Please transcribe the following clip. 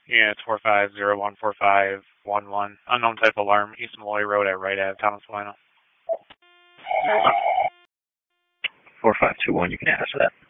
Yeah, it's 45014511. Unknown type alarm, East Malloy Road at Right Ave, Thomas Plano. 4521, you can answer that.